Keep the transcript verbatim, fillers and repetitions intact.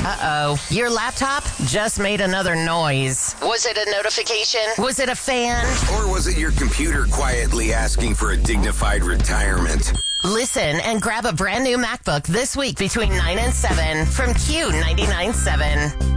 Uh-oh. Your laptop just made another noise. Was it a notification? Was it a fan? Or was it your computer quietly asking for a dignified retirement? Listen and grab a brand new MacBook this week between nine and seven from Q ninety-nine point seven.